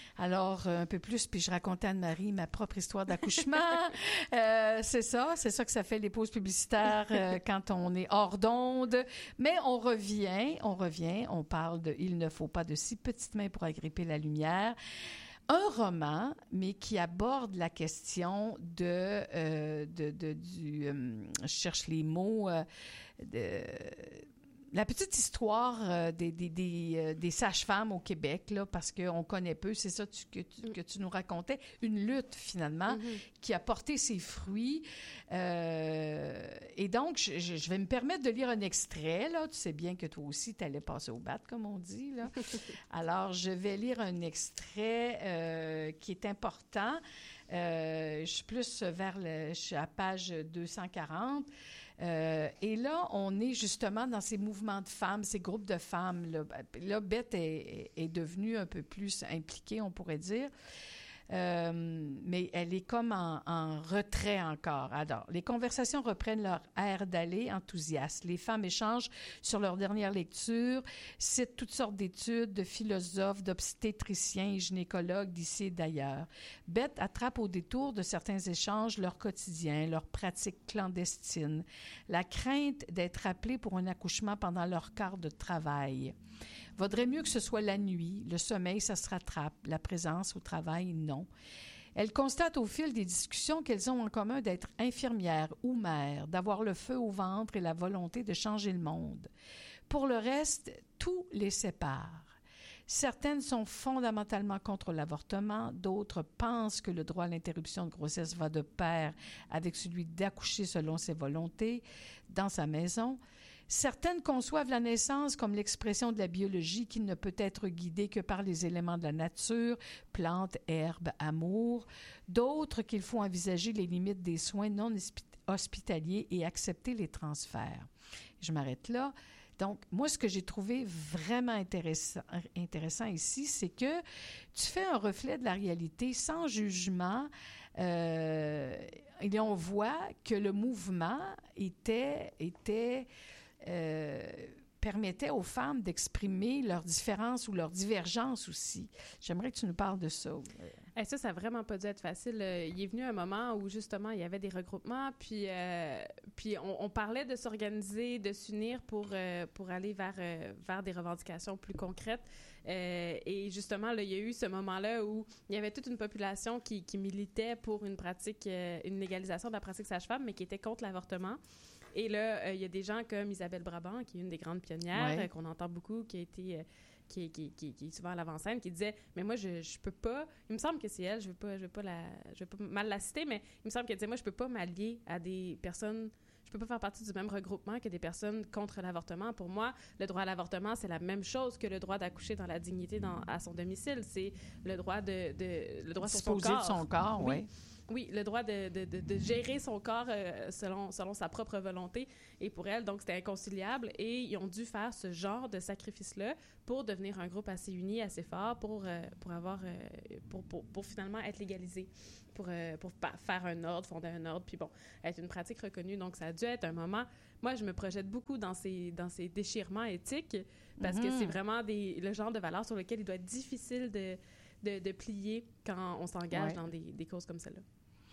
Alors, un peu plus, puis je racontais à Anne-Marie ma propre histoire d'accouchement. C'est ça que ça fait les pauses publicitaires quand on est hors d'onde. Mais on revient, on parle de « Il ne faut pas de si petites mains pour agripper la lumière ». Un roman, mais qui aborde la question je cherche les mots, la petite histoire des sages-femmes au Québec, là, parce qu'on connaît peu, c'est ça que tu nous racontais, une lutte finalement qui a porté ses fruits. Et donc, je vais me permettre de lire un extrait, là. Tu sais bien que toi aussi, tu allais passer au bat, comme on dit, là. Alors, je vais lire un extrait qui est important. Je suis plus je suis à page 240. Et là, on est justement dans ces mouvements de femmes, ces groupes de femmes. Là, Beth est devenue un peu plus impliquée, on pourrait dire. Mais elle est comme en retrait encore. Alors, les conversations reprennent leur air d'aller enthousiaste. Les femmes échangent sur leur dernière lecture, citent toutes sortes d'études de philosophes, d'obstétriciens et gynécologues d'ici et d'ailleurs. Beth attrape au détour de certains échanges leur quotidien, leurs pratiques clandestines, la crainte d'être appelées pour un accouchement pendant leur quart de travail. Vaudrait mieux que ce soit la nuit, le sommeil, ça se rattrape, la présence au travail, non. Elle constate au fil des discussions qu'elles ont en commun d'être infirmières ou mères, d'avoir le feu au ventre et la volonté de changer le monde. Pour le reste, tout les sépare. Certaines sont fondamentalement contre l'avortement, d'autres pensent que le droit à l'interruption de grossesse va de pair avec celui d'accoucher selon ses volontés dans sa maison. Certaines conçoivent la naissance comme l'expression de la biologie qui ne peut être guidée que par les éléments de la nature, plantes, herbes, amour. D'autres qu'il faut envisager les limites des soins non hospitaliers et accepter les transferts. Je m'arrête là. Donc, moi, ce que j'ai trouvé vraiment intéressant ici, c'est que tu fais un reflet de la réalité sans jugement. Et on voit que le mouvement permettait aux femmes d'exprimer leurs différences ou leurs divergences aussi. J'aimerais que tu nous parles de ça. Ça n'a vraiment pas dû être facile. Il est venu un moment où, justement, il y avait des regroupements, puis on parlait de s'organiser, de s'unir pour aller vers des revendications plus concrètes. Et justement, là, il y a eu ce moment-là où il y avait toute une population qui militait pour une légalisation de la pratique sage-femme, mais qui était contre l'avortement. Et là, il y a des gens comme Isabelle Brabant, qui est une des grandes pionnières, qu'on entend beaucoup, qui a été... qui est souvent à l'avant-scène, qui disait « Mais moi, je peux pas... » Il me semble que c'est elle, je veux pas mal la citer, mais il me semble qu'elle disait « Moi, je peux pas m'allier à des personnes... Je peux pas faire partie du même regroupement que des personnes contre l'avortement. Pour moi, le droit à l'avortement, c'est la même chose que le droit d'accoucher dans la dignité à son domicile. C'est le droit le droit sur son corps. Disposer de son corps, oui. Oui, le droit de gérer son corps selon sa propre volonté. Et pour elle, donc, c'était inconciliable. Et ils ont dû faire ce genre de sacrifice-là pour devenir un groupe assez uni, assez fort, pour finalement être légalisé, pour faire un ordre, fonder un ordre, puis bon, être une pratique reconnue. Donc, ça a dû être un moment... Moi, je me projette beaucoup dans ces déchirements éthiques parce que c'est vraiment le genre de valeurs sur lesquelles il doit être difficile de plier quand on s'engage dans des causes comme celle-là.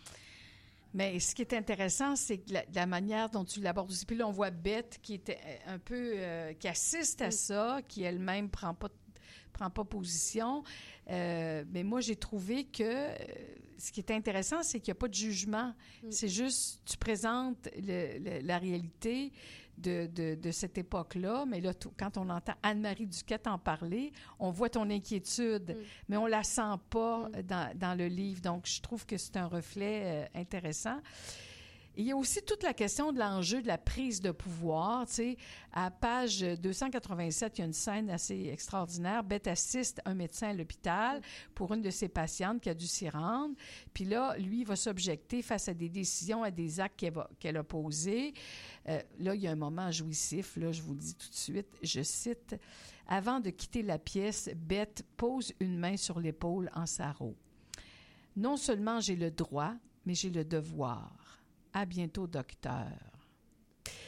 Mais ce qui est intéressant, c'est que la manière dont tu l'abordes aussi. Puis là, on voit Beth qui était un peu... qui assiste à ça, qui elle-même prend pas position. Mais moi, j'ai trouvé que ce qui est intéressant, c'est qu'il n'y a pas de jugement. C'est juste, tu présentes la réalité de cette époque-là. Mais là, quand on entend Anne-Marie Duquette en parler, on voit ton inquiétude, mais on la sent pas dans le livre. Donc, je trouve que c'est un reflet intéressant. Il y a aussi toute la question de l'enjeu de la prise de pouvoir. Tu sais, à page 287, il y a une scène assez extraordinaire. Beth assiste un médecin à l'hôpital pour une de ses patientes qui a dû s'y rendre. Puis là, lui, il va s'objecter face à des décisions, à des actes qu'elle a posés. Là, il y a un moment jouissif. Là, je vous le dis tout de suite. Je cite, « Avant de quitter la pièce, Beth pose une main sur l'épaule en sarrau. Non seulement j'ai le droit, mais j'ai le devoir. À bientôt, docteur. »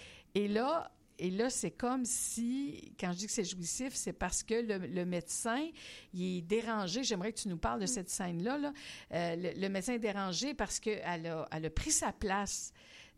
Et là, Et là, c'est comme si, quand je dis que c'est jouissif, c'est parce que le médecin, il est dérangé. J'aimerais que tu nous parles de cette scène-là. Là. Le médecin est dérangé parce qu'elle a pris sa place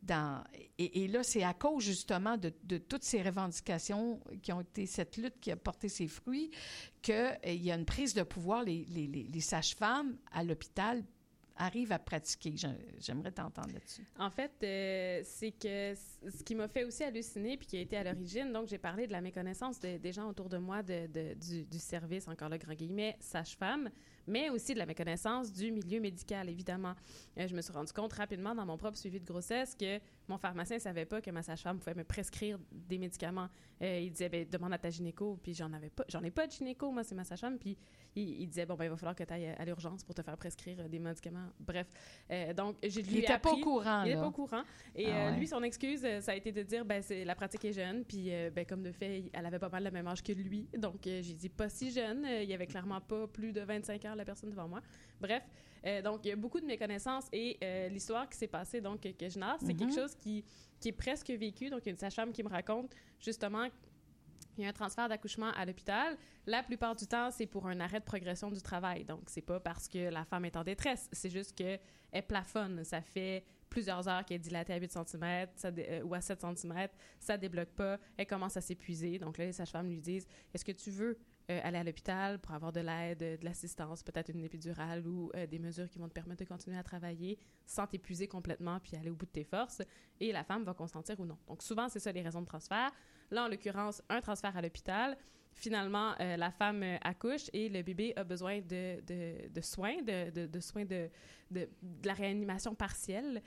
et là, c'est à cause justement de toutes ces revendications qui ont été, cette lutte qui a porté ses fruits, qu'il y a une prise de pouvoir. Les sages-femmes à l'hôpital arrivent à pratiquer. J'aimerais t'entendre là-dessus. En fait, c'est que ce qui m'a fait aussi halluciner puis qui a été à l'origine, donc j'ai parlé de la méconnaissance des gens autour de moi du service, encore le grand guillemets, sage-femme, mais aussi de la méconnaissance du milieu médical, évidemment. Je me suis rendu compte rapidement dans mon propre suivi de grossesse que mon pharmacien ne savait pas que ma sage-femme pouvait me prescrire des médicaments. Il disait, ben, demande à ta gynéco, puis j'en ai pas de gynéco, moi, c'est ma sage-femme, puis il disait, bon, ben, il va falloir que tu ailles à l'urgence pour te faire prescrire des médicaments. Bref, donc, il n'était pas au courant, Il n'était pas au courant. Et lui, son excuse, ça a été de dire, ben, la pratique est jeune, puis, ben, comme de fait, elle avait pas mal le même âge que lui. Donc, j'ai dit, pas si jeune. Il y avait clairement pas plus de 25 ans, la personne devant moi. Bref, donc, il y a beaucoup de méconnaissances et l'histoire qui s'est passée, donc, que je narre, c'est quelque chose qui est presque vécu. Donc, il y a une sage-femme qui me raconte, justement, il y a un transfert d'accouchement à l'hôpital. La plupart du temps, c'est pour un arrêt de progression du travail. Donc, c'est pas parce que la femme est en détresse. C'est juste qu'elle plafonne. Ça fait plusieurs heures qu'elle est dilatée à 8 cm ou à 7 cm. Ça débloque pas. Elle commence à s'épuiser. Donc là, les sages-femmes lui disent, est-ce que tu veux aller à l'hôpital pour avoir de l'aide, de l'assistance, peut-être une épidurale ou des mesures qui vont te permettre de continuer à travailler sans t'épuiser complètement puis aller au bout de tes forces, et la femme va consentir ou non. Donc souvent, c'est ça les raisons de transfert. Là, en l'occurrence, un transfert à l'hôpital. Finalement, la femme accouche et le bébé a besoin de soins, de soins de la réanimation partielle.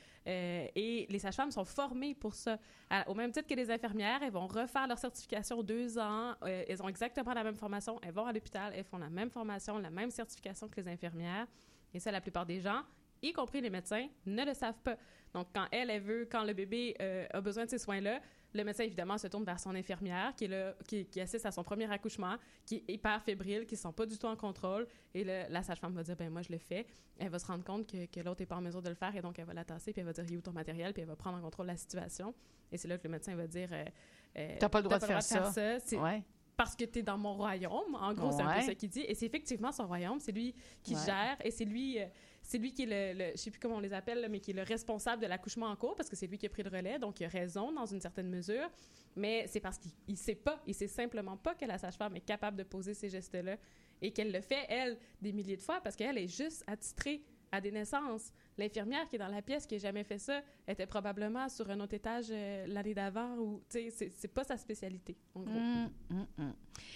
Et les sages-femmes sont formées pour ça. Au même titre que les infirmières, elles vont refaire leur certification 2 ans. Elles ont exactement la même formation. Elles vont à l'hôpital, elles font la même formation, la même certification que les infirmières. Et ça, la plupart des gens, y compris les médecins, ne le savent pas. Donc, quand quand le bébé a besoin de ces soins-là, le médecin, évidemment, se tourne vers son infirmière qui assiste à son premier accouchement, qui est hyper fébrile, qui ne se sent pas du tout en contrôle. Et la sage-femme va dire, ben moi, je le fais. Elle va se rendre compte que l'autre n'est pas en mesure de le faire et donc elle va la tasser puis elle va dire, il est où ton matériel? Puis elle va prendre en contrôle la situation. Et c'est là que le médecin va dire, t'as pas le droit de faire ça. C'est parce que tu es dans mon royaume. En gros, c'est un peu ça qu'il dit. Et c'est effectivement son royaume. C'est lui qui gère et c'est lui qui est je sais plus comment on les appelle, là, mais qui est le responsable de l'accouchement en cours parce que c'est lui qui a pris le relais. Donc, il a raison dans une certaine mesure. Mais c'est parce qu'il sait pas. Il sait simplement pas que la sage-femme est capable de poser ces gestes-là et qu'elle le fait, elle, des milliers de fois parce qu'elle est juste attitrée à des naissances. L'infirmière qui est dans la pièce, qui n'a jamais fait ça, était probablement sur un autre étage l'année d'avant ou, tu sais, c'est pas sa spécialité, en gros.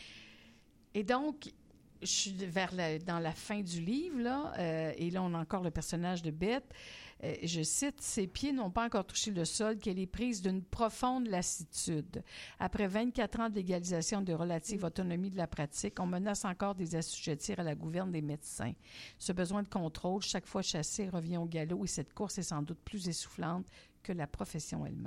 Et donc, je suis dans la fin du livre, là, et là, on a encore le personnage de Bette. Je cite, « Ses pieds n'ont pas encore touché le sol, qu'elle est prise d'une profonde lassitude. Après 24 ans d'égalisation de relative autonomie de la pratique, on menace encore des assujettir à la gouverne des médecins. Ce besoin de contrôle, chaque fois chassé, revient au galop et cette course est sans doute plus essoufflante que la profession elle-même. »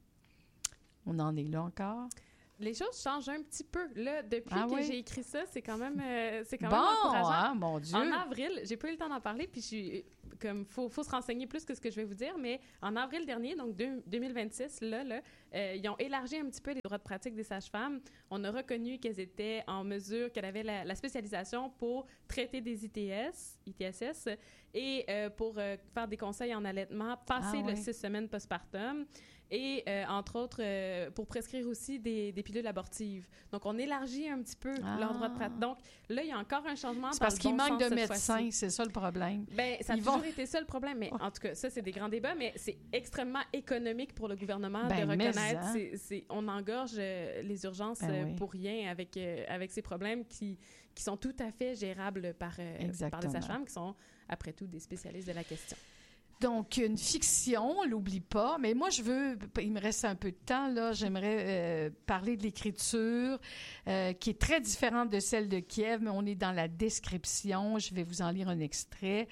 On en est là encore? Les choses changent un petit peu. Là, depuis que j'ai écrit ça, c'est quand même encourageant. Hein, mon Dieu! En avril, j'ai pas eu le temps d'en parler, puis faut se renseigner plus que ce que je vais vous dire, mais en avril dernier, donc 2026, ils ont élargi un petit peu les droits de pratique des sages-femmes. On a reconnu qu'elles étaient en mesure, qu'elles avaient la spécialisation pour traiter des ITSS et pour faire des conseils en allaitement, passer le 6 semaines postpartum. Et, entre autres, pour prescrire aussi des pilules abortives. Donc, on élargit un petit peu leur droit de pratique. Donc, là, il y a encore un changement dans parce le qu'il bon manque sens de médecins, c'est ça le problème. Bien, ça a toujours été ça le problème, mais en tout cas, ça, c'est des grands débats, mais c'est extrêmement économique pour le gouvernement de reconnaître. On engorge les urgences pour rien avec ces problèmes qui sont tout à fait gérables par les sages-femmes, qui sont, après tout, des spécialistes de la question. Donc, une fiction, on l'oublie pas, mais moi, il me reste un peu de temps, là, j'aimerais parler de l'écriture, qui est très différente de celle de Kiev, mais on est dans la description, je vais vous en lire un extrait.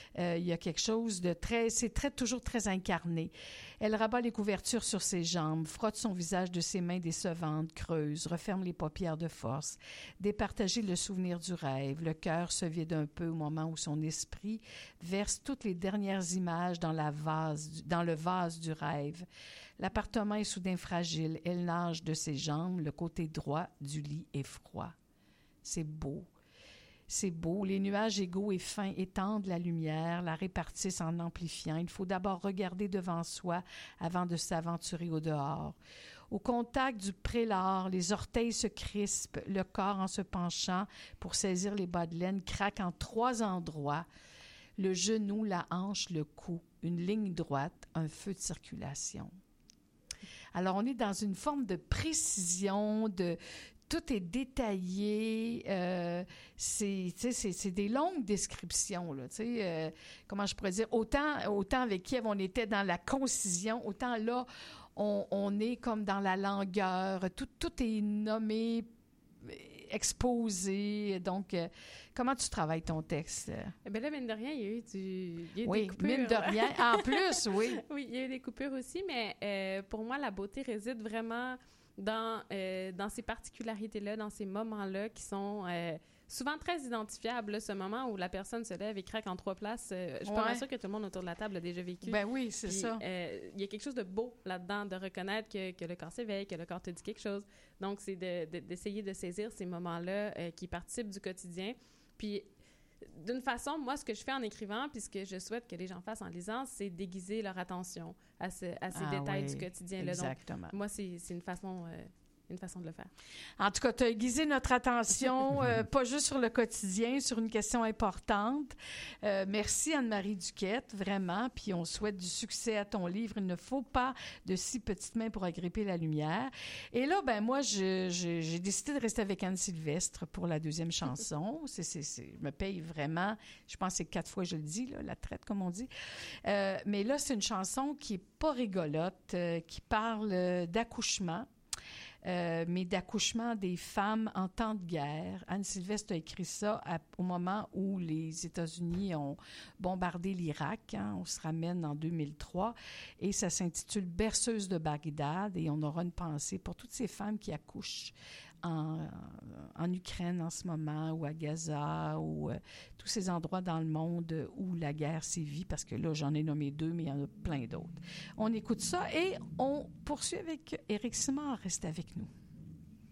Il y a quelque chose de toujours très incarné. Elle rabat les couvertures sur ses jambes, frotte son visage de ses mains décevantes, creuse, referme les paupières de force, départager le souvenir du rêve. Le cœur se vide un peu au moment où son esprit verse toutes les dernières images dans le vase du rêve. L'appartement est soudain fragile. Elle nage de ses jambes. Le côté droit du lit est froid. C'est beau. C'est beau. Les nuages égaux et fins étendent la lumière, la répartissent en amplifiant. Il faut d'abord regarder devant soi avant de s'aventurer au dehors. Au contact du prélat, les orteils se crispent, le corps en se penchant pour saisir les bas de laine craque en 3 endroits. Le genou, la hanche, le cou, une ligne droite, un feu de circulation. Alors, on est dans une forme de précision, tout est détaillé. C'est des longues descriptions, là. Comment je pourrais dire? Autant avec Kiev, on était dans la concision, autant là, on est comme dans la langueur. Tout est nommé, exposé. Donc, comment tu travailles ton texte? Eh bien là, mine de rien, il y a eu des coupures. Oui, mine de rien. En plus, oui. Oui, il y a eu des coupures aussi, mais pour moi, la beauté réside vraiment dans ces particularités-là, dans ces moments-là qui sont souvent très identifiables. Là, ce moment où la personne se lève et craque en 3 places, je suis pas mal sûre que tout le monde autour de la table a déjà vécu. Ben oui, c'est ça. Il y a quelque chose de beau là-dedans, de reconnaître que le corps s'éveille, que le corps te dit quelque chose. Donc, c'est d'essayer de saisir ces moments-là qui participent du quotidien. Puis, d'une façon, moi, ce que je fais en écrivant, puis ce que je souhaite que les gens fassent en lisant, c'est déguiser leur attention à ces détails du quotidien. Exactement. Donc, moi, c'est une façon de le faire. En tout cas, tu as aiguisé notre attention, pas juste sur le quotidien, sur une question importante. Merci Anne-Marie Duquette, vraiment, puis on souhaite du succès à ton livre. Il ne faut pas de si petites mains pour agripper la lumière. Et là, ben moi, j'ai décidé de rester avec Anne Sylvestre pour la 2e chanson. Je me paye vraiment, je pense que c'est 4 fois, je le dis, là, la traite, comme on dit. Mais là, c'est une chanson qui est pas rigolote, qui parle d'accouchement. Mais d'accouchement des femmes en temps de guerre. Anne Sylvestre a écrit ça au moment où les États-Unis ont bombardé l'Irak. On se ramène en 2003. Et ça s'intitule « Berceuse de Bagdad » et on aura une pensée pour toutes ces femmes qui accouchent en Ukraine en ce moment, ou à Gaza, ou tous ces endroits dans le monde où la guerre sévit, parce que là, j'en ai nommé 2, mais il y en a plein d'autres. On écoute ça et on poursuit avec Éric Simard. Reste avec nous.